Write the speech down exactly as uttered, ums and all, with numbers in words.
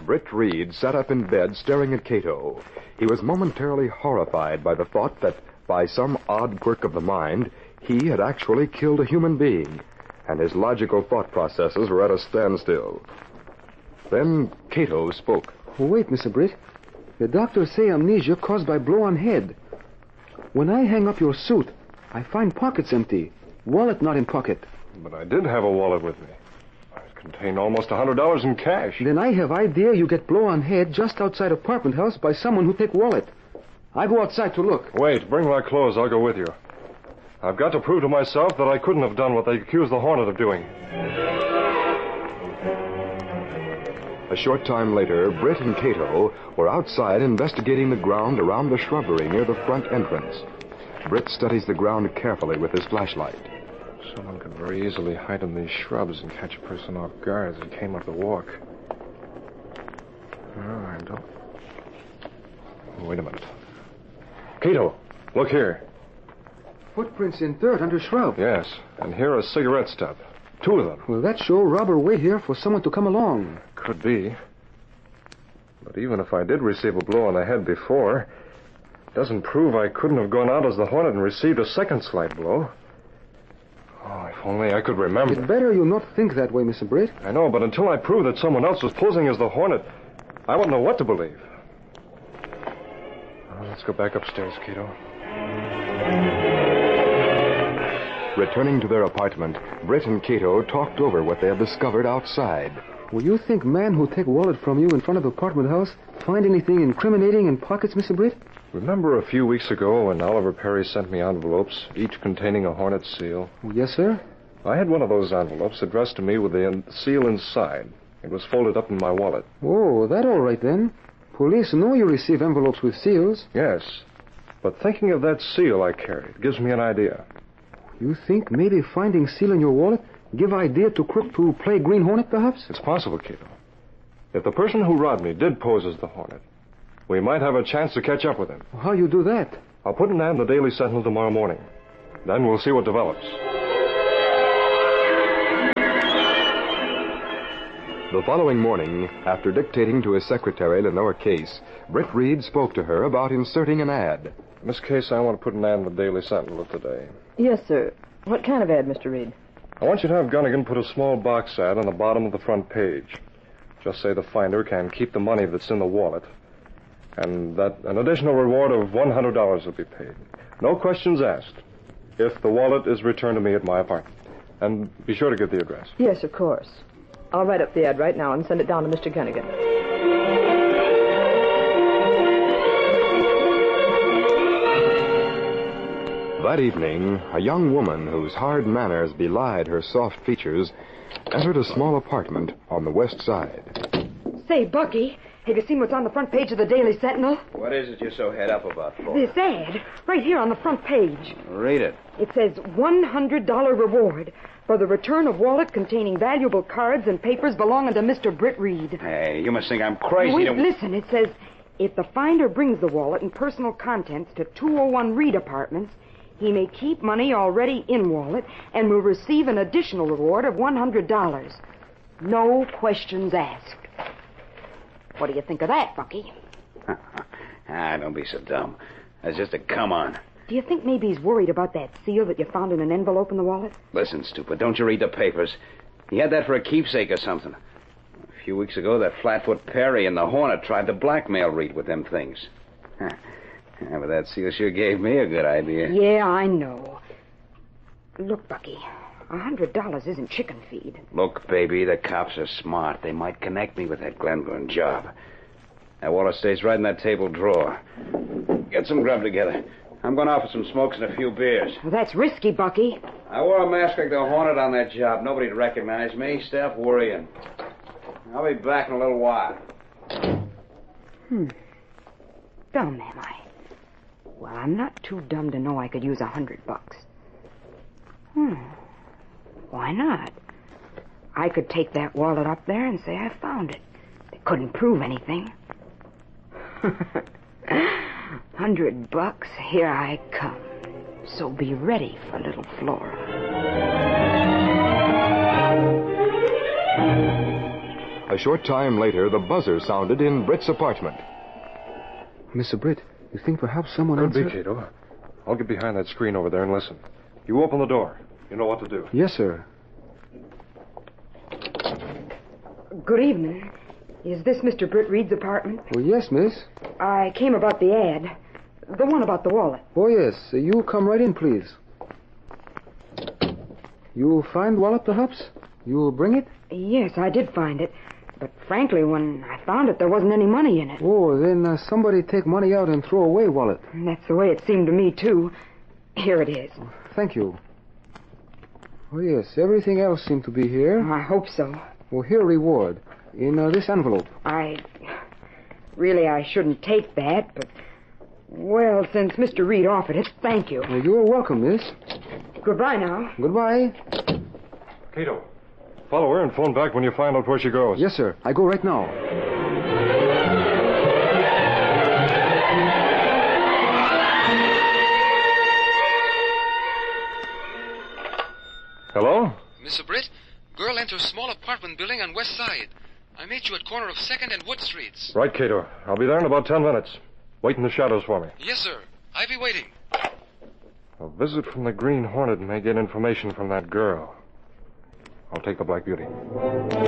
Britt Reed sat up in bed staring at Cato. He was momentarily horrified by the thought that, by some odd quirk of the mind, he had actually killed a human being, and his logical thought processes were at a standstill. Then Cato spoke. Oh, wait, Mister Britt. The doctors say amnesia caused by blow on head. When I hang up your suit, I find pockets empty. Wallet not in pocket. But I did have a wallet with me. It contained almost a hundred dollars in cash. Then I have idea you get blow on head just outside apartment house by someone who take wallet. I go outside to look. Wait, bring my clothes. I'll go with you. I've got to prove to myself that I couldn't have done what they accused the Hornet of doing. A short time later, Britt and Cato were outside investigating the ground around the shrubbery near the front entrance. Britt studies the ground carefully with his flashlight. Someone could very easily hide in these shrubs and catch a person off guard as he came up the walk. Oh, I don't... Wait a minute. Cato, look here. Footprints in dirt under shrub. Yes, and here a cigarette stub. Two of them. Well, that show robber wait here for someone to come along. Could be. But even if I did receive a blow on the head before, it doesn't prove I couldn't have gone out as the Hornet and received a second slight blow. Oh, if only I could remember. It's better you not think that way, Mister Britt. I know, but until I prove that someone else was posing as the Hornet, I won't know what to believe. Oh, let's go back upstairs, Cato. Returning to their apartment, Britt and Cato talked over what they had discovered outside. Will you think man who take wallet from you in front of apartment house find anything incriminating in pockets, Mister Britt? Remember a few weeks ago when Oliver Perry sent me envelopes, each containing a Hornet seal? Yes, sir. I had one of those envelopes addressed to me with the seal inside. It was folded up in my wallet. Oh, that all right then. Police know you receive envelopes with seals. Yes, but thinking of that seal I carried gives me an idea. You think maybe finding seal in your wallet give idea to crook to play Green Hornet, perhaps? It's possible, Cato. If the person who robbed me did pose as the Hornet, we might have a chance to catch up with him. How you do that? I'll put an ad in the Daily Sentinel tomorrow morning. Then we'll see what develops. The following morning, after dictating to his secretary, Lenore Case, Britt Reed spoke to her about inserting an ad. Miss Case, I want to put an ad in the Daily Sentinel today. Yes, sir. What kind of ad, Mister Reed? I want you to have Gunnigan put a small box ad on the bottom of the front page. Just say the finder can keep the money that's in the wallet, and that an additional reward of one hundred dollars will be paid. No questions asked. If the wallet is returned to me at my apartment. And be sure to give the address. Yes, of course. I'll write up the ad right now and send it down to Mister Gunnigan. That evening, a young woman whose hard manners belied her soft features entered a small apartment on the west side. Say, Bucky, have you seen what's on the front page of the Daily Sentinel? What is it you're so head up about for? This ad, right here on the front page. Read it. It says one hundred dollars reward for the return of wallet containing valuable cards and papers belonging to Mister Britt Reed. Hey, you must think I'm crazy. Wait, to... listen, it says, if the finder brings the wallet and personal contents to two oh one Reed Apartments, he may keep money already in wallet and will receive an additional reward of one hundred dollars. No questions asked. What do you think of that, Bucky? Ah, don't be so dumb. That's just a come on. Do you think maybe he's worried about that seal that you found in an envelope in the wallet? Listen, stupid, don't you read the papers. He had that for a keepsake or something. A few weeks ago, that Flatfoot Perry and the Hornet tried to blackmail Reed with them things. Yeah, but that seal sure gave me a good idea. Yeah, I know. Look, Bucky, a hundred dollars isn't chicken feed. Look, baby, the cops are smart. They might connect me with that Glenburn job. That wallet stays right in that table drawer. Get some grub together. I'm going out for some smokes and a few beers. Well, that's risky, Bucky. I wore a mask like the Hornet on that job. Nobody'd recognize me. Stop worrying. I'll be back in a little while. Hmm. Dumb, am I? Well, I'm not too dumb to know I could use a hundred bucks. Hmm. Why not? I could take that wallet up there and say I found it. They couldn't prove anything. Hundred bucks, here I come. So be ready for little Flora. A short time later, the buzzer sounded in Britt's apartment. Mister Britt, you think perhaps someone Could be, answered? Cato. I'll get behind that screen over there and listen. You open the door. You know what to do. Yes, sir. Good evening. Is this Mister Britt Reed's apartment? Oh, yes, miss. I came about the ad. The one about the wallet. Oh, yes. Uh, you come right in, please. You find wallet, perhaps? You bring it? Yes, I did find it. But frankly, when I found it, there wasn't any money in it. Oh, then uh, somebody take money out and throw away wallet. And that's the way it seemed to me, too. Here it is. Thank you. Oh, yes. Everything else seemed to be here. I hope so. Oh, here reward. In uh, this envelope. I... Really, I shouldn't take that, but... Well, since Mister Reed offered it, thank you. Uh, you're welcome, miss. Goodbye now. Goodbye. Cato, follow her and phone back when you find out where she goes. Yes, sir. I go right now. Hello? Mister Britt, girl enters small apartment building on west side. I meet you at corner of second and Wood Streets. Right, Cato. I'll be there in about ten minutes. Wait in the shadows for me. Yes, sir. I be waiting. A visit from the Green Hornet may get information from that girl. I'll take the Black Beauty.